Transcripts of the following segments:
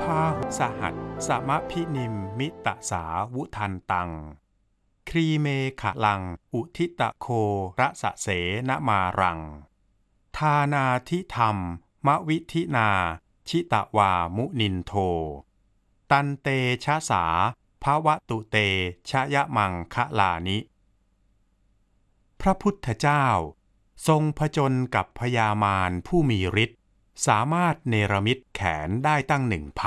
าหุสหัสสมพินิมมิตสาวุทันตังครีเมขะลังอุทิตะโคระสะเสนมารังทานาทิธรรมมวิธินาชิตวามุนินโทตันเตชะสาภวตุเตชยมังคะลานิพระพุทธเจ้าทรงผจญกับพญามารผู้มีฤทธิ์สามารถเนรมิตแขนได้ตั้ง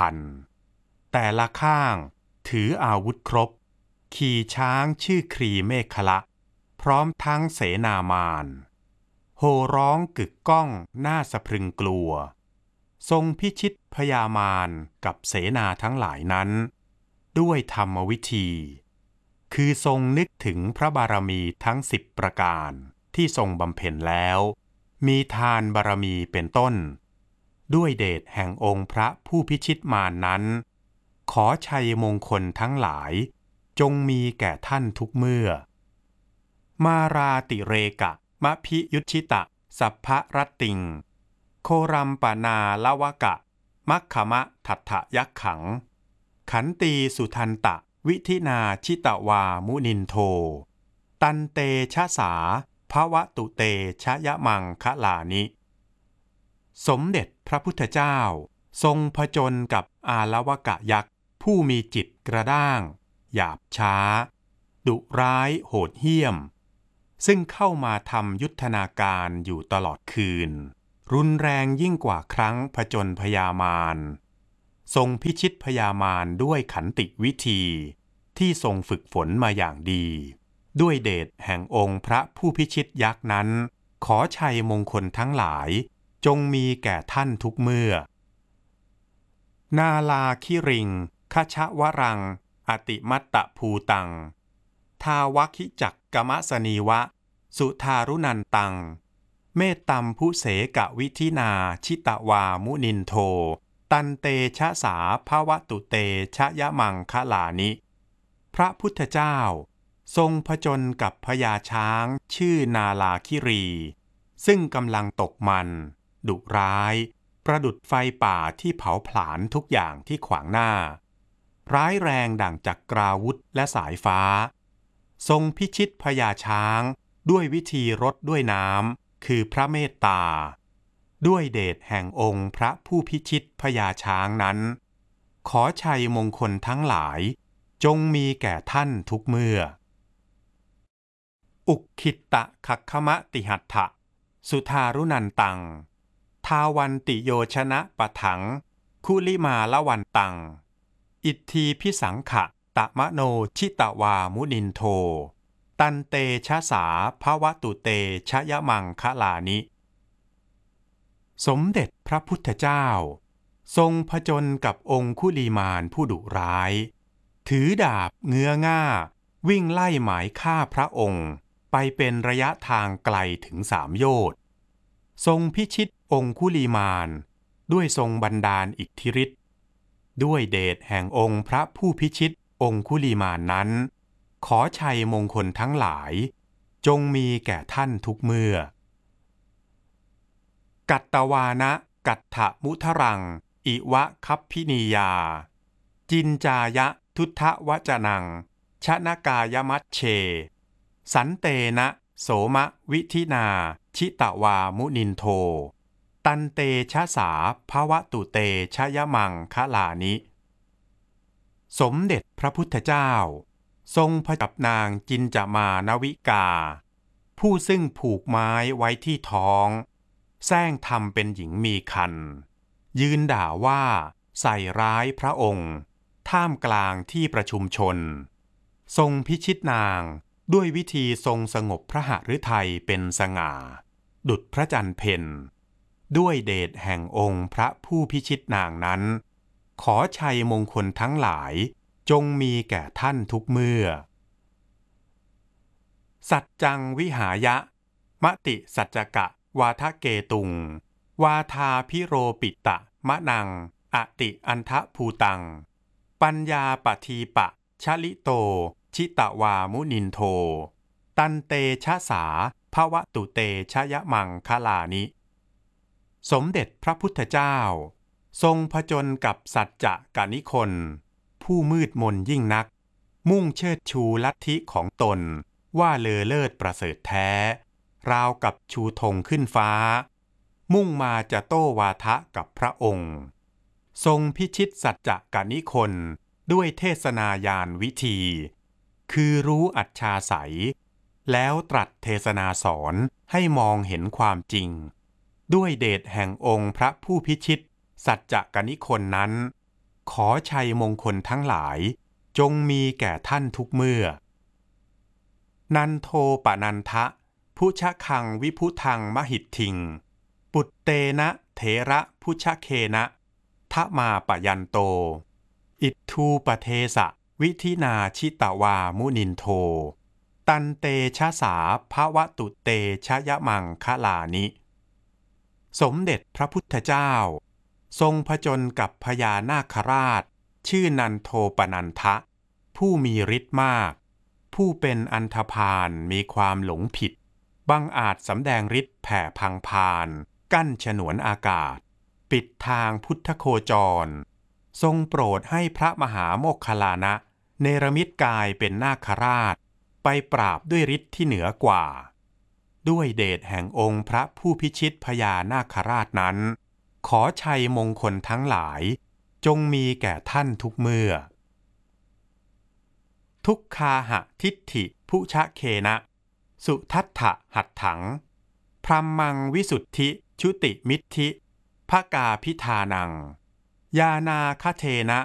1,000แต่ละข้างถืออาวุธครบขี่ช้างชื่อครีเมขละพร้อมทั้งเสนามารโห่ร้องกึกก้องน่าสะพรึงกลัวทรงพิชิตพญามารกับเสนาทั้งหลายนั้นด้วยธรรมวิธีคือทรงนึกถึงพระบารมีทั้ง10ประการที่ทรงบำเพ็ญแล้วมีทานบารมีเป็นต้นด้วยเดชแห่งองค์พระผู้พิชิตมารนั้นขอชัยมงคลทั้งหลายจงมีแก่ท่านทุกเมื่อมาราติเรกะมะพิยุชิตะสัพพะรัตติงโครัมปนาละวะกะมัคขมะทัตถยักขังขันตีสุทันตะวิธินาชิตวามุนินโทตันเตชะสาภวตุเตชยมังคะลานิสมเด็จพระพุทธเจ้าทรงผจญกับอาละวกะยักษ์ผู้มีจิตกระด้างหยาบช้าดุร้ายโหดเหี้ยมซึ่งเข้ามาทำยุทธนาการอยู่ตลอดคืนรุนแรงยิ่งกว่าครั้งผจญพญามารทรงพิชิตพญามารด้วยขันติวิธีที่ทรงฝึกฝนมาอย่างดีด้วยเดชแห่งองค์พระผู้พิชิตยักษ์นั้นขอชัยมงคลทั้งหลายจงมีแก่ท่านทุกเมื่อนาลาคิริงคชวรังอติมัตตภูตังทาวคิจักกมสนีวะสุทารุนันตังเมตตัมพุเสกวิธินาชิตวามุนินโทตันเตชะสาภวตุเตชยมังคะลานิพระพุทธเจ้าทรงผจญกับพญาช้างชื่อนาลาคิรีซึ่งกำลังตกมันดุร้ายประดุจไฟป่าที่เผาผลาญทุกอย่างที่ขวางหน้าร้ายแรงดั่งจักราวุธและสายฟ้าทรงพิชิตพญาช้างด้วยวิธีรดด้วยน้ำคือพระเมตตาด้วยเดชแห่งองค์พระผู้พิชิตพญาช้างนั้นขอชัยมงคลทั้งหลายจงมีแก่ท่านทุกเมื่ออุกขิตตะขักขมะติหัตถะสุทารุนันตังทาวันติโยชนะปะถังคุลิมาละวันตังอิทธีพิสังขะตะมะโนชิตวามุนินโทตันเตชะสาภวตุเตชยมังคะลานิสมเด็จพระพุทธเจ้าทรงผจญกับองคุลีมารผู้ดุร้ายถือดาบเงื้อง่าวิ่งไล่หมายฆ่าพระองค์ไปเป็นระยะทางไกลถึง3 โยชน์ทรงพิชิตองคุลีมารด้วยทรงบันดาลอิทธิฤทธิ์ด้วยเดชแห่งองค์พระผู้พิชิตองคุลีมารนั้นขอชัยมงคลทั้งหลายจงมีแก่ท่านทุกเมื่อกัตตวานะกัตถมุทรังอิวะคัพพินียาจินจายะทุทธวจนังชนกายมัชเชสันเตนะโสมะวิธินาชิตวามุนินโทตันเตชะสาภวตุเตชยมังคะลานิสมเด็จพระพุทธเจ้าทรงผจญกับนางจินจามานวิกาผู้ซึ่งผูกไม้ไว้ที่ท้องแซงทำเป็นหญิงมีครรภ์ยืนด่าว่าใส่ร้ายพระองค์ท่ามกลางที่ประชุมชนทรงพิชิตนางด้วยวิธีทรงสงบพระหฤทัยเป็นสง่าดุจพระจันทร์เพ็ญด้วยเดชแห่งองค์พระผู้พิชิตนางนั้นขอชัยมงคลทั้งหลายจงมีแก่ท่านทุกเมื่อสัจจังวิหายะมติสัจจกะวาทะเกตุงวาทาพิโรปิตะมะนังอติอันทะภูตังปัญญาปทีปะชลิโตชิตวามุนินโทตันเตชะสาภวตุเตชยมังคะลานิสมเด็จพระพุทธเจ้าทรงผจญกับสัจจะกนิคน ผู้มืดมนยิ่งนักมุ่งเชิดชูลัทธิของตนว่าเลอเลิศประเสริฐแท้ราวกับชูธงขึ้นฟ้ามุ่งมาจะโต้วาทะกับพระองค์ทรงพิชิตสัจจะกนิคนด้วยเทศนายานวิธีคือรู้อัจฉาสัยแล้วตรัสเทศนาสอนให้มองเห็นความจริงด้วยเดชแห่งองค์พระผู้พิชิตสัจจะกนิคนนั้นขอชัยมงคลทั้งหลายจงมีแก่ท่านทุกเมื่อนันโทปนันทะพุชคังวิพุทังมหิทธิงปุตเตนะเถระพุชเคนะทะมาปยันโตอิทธูปเทสะวิธินาชิตวามุนินโทตันเตชะสาภวตุเตชะยะมังคะลานิสมเด็จพระพุทธเจ้าทรงผจญกับพญานาคราชชื่อนันโทปนันทะผู้มีฤทธิ์มากผู้เป็นอันธพาลมีความหลงผิดบังอาจสำแดงฤทธิ์แผ่พังพานกั้นฉนวนอากาศปิดทางพุทธโคจรทรงโปรดให้พระมหาโมคคัลลานะเนรมิตกายเป็นนาคราชไปปราบด้วยฤทธิ์ที่เหนือกว่าด้วยเดชแห่งองค์พระผู้พิชิตพญานาคราชนั้นขอชัยมงคลทั้งหลายจงมีแก่ท่านทุกเมื่อทุกคาหะทิฏฐิพุชะเคนะสุทัฏฐะหัตถังพรัมมังวิสุทธิชุติมิทธิภกาพิธานังยานาคเทนะ